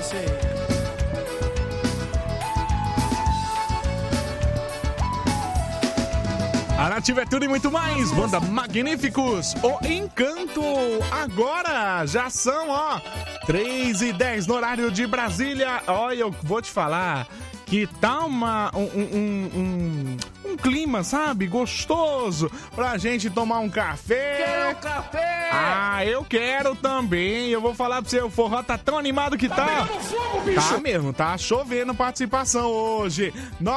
você. A Nativa é tudo e muito mais. Banda Magníficos, O Encanto. Agora já são, 3h10 no horário de Brasília. Olha, eu vou te falar que tá um clima, sabe, gostoso pra gente tomar um café. Quero um café! Ah, eu quero também. Eu vou falar pra você, o forró tá tão animado que tá. Pegando fogo, bicho! Tá mesmo, tá chovendo participação hoje.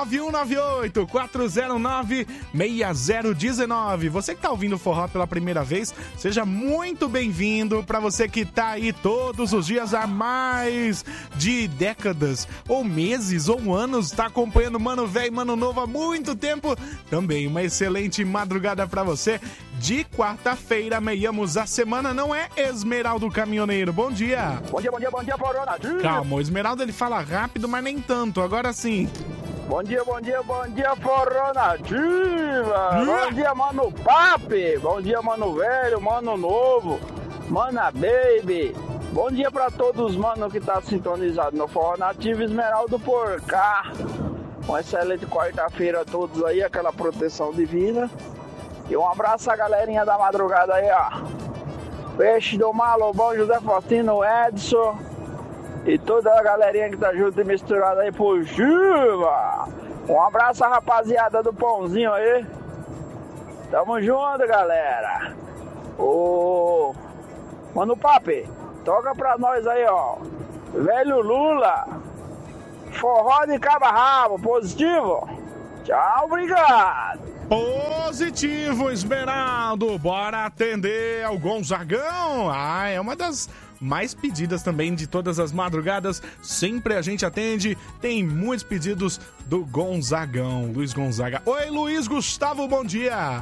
9198-409-6019. Você que tá ouvindo o forró pela primeira vez, seja muito bem-vindo. Pra você que tá aí todos os dias há mais de décadas, ou meses, ou anos, tá acompanhando Mano Velho e Mano Novo há muito tempo, também uma excelente madrugada pra você. De quarta-feira, meiamos a semana, não é, Esmeraldo Caminhoneiro? Bom dia. Bom dia, Forró Nativa. Calma, o Esmeraldo ele fala rápido, mas nem tanto, agora sim. Bom dia, Forró Nativa. Bom dia, Mano Papi. Bom dia, Mano Velho, Mano Novo, Mana Baby. Bom dia pra todos os manos que tá sintonizado no Forró Nativa, Esmeraldo por cá. Uma excelente quarta-feira a todos aí, aquela proteção divina. E um abraço à galerinha da madrugada aí, ó. Peixe do Malobão, José Faustino, Edson. E toda a galerinha que tá junto e misturada aí por Chuva. Um abraço à rapaziada do Pãozinho aí. Tamo junto, galera. Ô, Mano Papi, toca pra nós aí, ó. Velho Lula. Forró de cabo-rabo, positivo? Tchau, obrigado. Positivo, Esmeraldo. Bora atender ao Gonzagão. Ah, é uma das mais pedidas também de todas as madrugadas. Sempre a gente atende. Tem muitos pedidos do Gonzagão, Luiz Gonzaga. Oi, Luiz Gustavo, bom dia.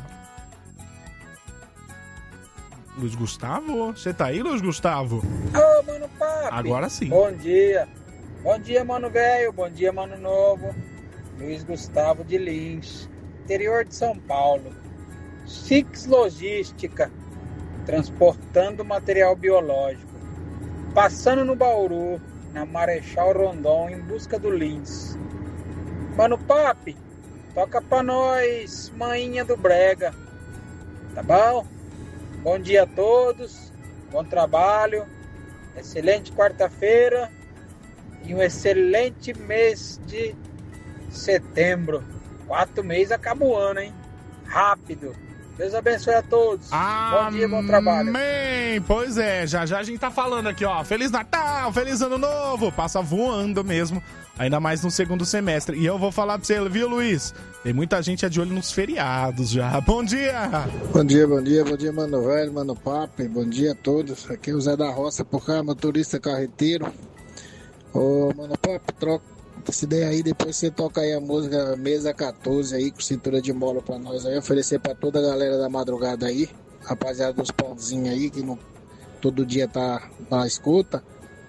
Luiz Gustavo? Você tá aí, Luiz Gustavo? Ô, Mano Papi. Agora sim. Bom dia. Bom dia, Mano Velho. Bom dia, Mano Novo. Luiz Gustavo de Lins, interior de São Paulo. Six Logística, transportando material biológico. Passando no Bauru, na Marechal Rondon, em busca do Lins. Mano Papi, toca pra nós, Mainha do Brega. Tá bom? Bom dia a todos, bom trabalho, excelente quarta-feira e um excelente mês de setembro. 4 meses acaba o ano, hein? Rápido. Deus abençoe a todos. Bom dia, bom trabalho. Amém. Pois é, já já a gente tá falando aqui, ó. Feliz Natal, Feliz Ano Novo. Passa voando mesmo. Ainda mais no segundo semestre. E eu vou falar pra você, viu, Luiz? Tem muita gente de olho nos feriados já. Bom dia! Bom dia, Mano Velho, Mano Papi. Bom dia a todos. Aqui é o Zé da Roça por cá, motorista carreteiro. Ô, Mano Papi, troca essa ideia aí, depois você toca aí a música Mesa 14 aí, com cintura de mola pra nós aí, oferecer pra toda a galera da madrugada aí, rapaziada dos pãozinhos aí, que não, todo dia tá na escuta,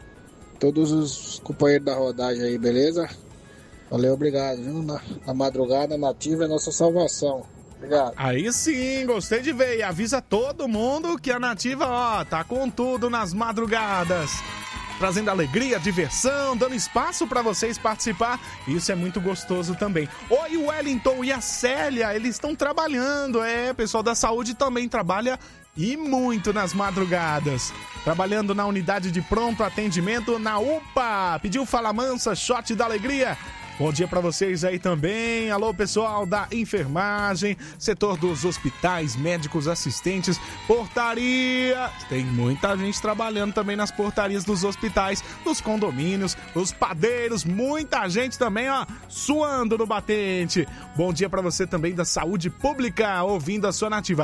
todos os companheiros da rodagem aí, beleza? Valeu, obrigado, viu? Na madrugada, Nativa é nossa salvação. Obrigado. Aí sim, gostei de ver. E avisa todo mundo que a Nativa, ó, tá com tudo nas madrugadas. Trazendo alegria, diversão, dando espaço para vocês participar. Isso é muito gostoso também. Oi, o Wellington e a Célia, eles estão trabalhando. É, o pessoal da saúde também trabalha e muito nas madrugadas. Trabalhando na unidade de pronto atendimento na UPA. Pediu Fala Mansa, shot da alegria. Bom dia pra vocês aí também. Alô, pessoal da enfermagem, setor dos hospitais, médicos, assistentes, portaria. Tem muita gente trabalhando também nas portarias dos hospitais, nos condomínios, os padeiros, muita gente também, ó, suando no batente. Bom dia pra você também da saúde pública, ouvindo a sua Nativa.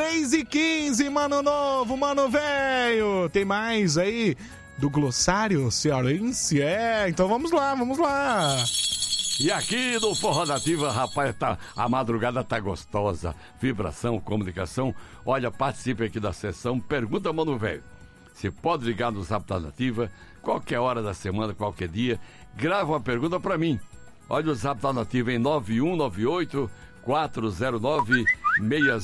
3h15, Mano Novo, Mano Velho. Tem mais aí do glossário cearense? É, então vamos lá. E aqui no Forró Nativa, rapaz, a madrugada tá gostosa. Vibração, comunicação. Olha, participe aqui da sessão. Pergunta, Mano Velho. Você pode ligar no Zap da Nativa, qualquer hora da semana, qualquer dia. Grava uma pergunta pra mim. Olha o Zap da Nativa em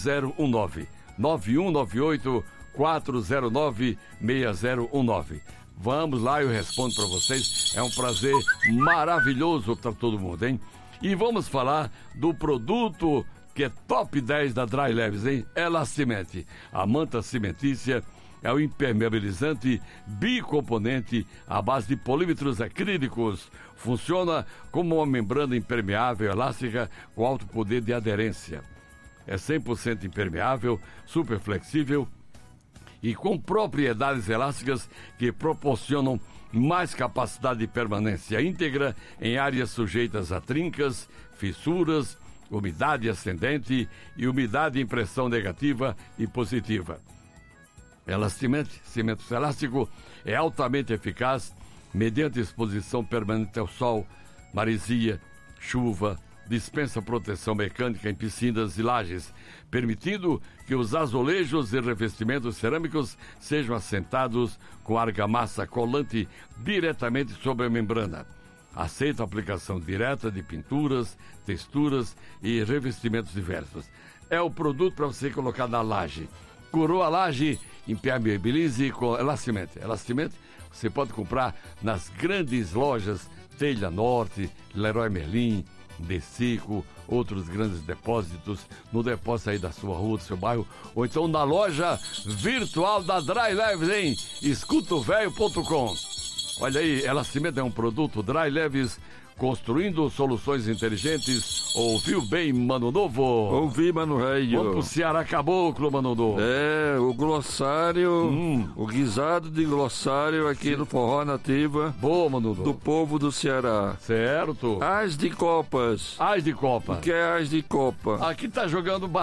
9198-409-6019. 9198-409-6019. Vamos lá, eu respondo para vocês. É um prazer maravilhoso para todo mundo, hein? E vamos falar do produto que é top 10 da Dry Leves, hein? Elastiment. A manta cimentícia é o impermeabilizante bicomponente à base de polímetros acrílicos. Funciona como uma membrana impermeável elástica com alto poder de aderência. É 100% impermeável, super flexível e com propriedades elásticas que proporcionam mais capacidade de permanência íntegra em áreas sujeitas a trincas, fissuras, umidade ascendente e umidade em pressão negativa e positiva. Elastiment, cimento elástico, é altamente eficaz mediante exposição permanente ao sol, maresia, chuva, dispensa proteção mecânica em piscinas e lajes, permitindo que os azulejos e revestimentos cerâmicos sejam assentados com argamassa colante diretamente sobre a membrana. Aceita a aplicação direta de pinturas, texturas e revestimentos diversos. É o produto para você colocar na laje. Curou a laje, impermeabilize com Elastiment. Elastiment você pode comprar nas grandes lojas Telha Norte, Leroy Merlin, Desico, outros grandes depósitos, no depósito aí da sua rua, do seu bairro, ou então na loja virtual da Dry Leves, hein? escutovelho.com. Olha aí, Elastiment é um produto Dry Leves, construindo soluções inteligentes. Ouviu bem, Mano Novo? Ouvi, Mano Velho. Vamos pro Ceará Caboclo, Mano Novo. É, o glossário, o guisado de glossário aqui do Forró Nativa. Boa, Mano Novo. Do povo do Ceará. Certo. As de copas. As de copa. O que é as de copa? Aqui tá jogando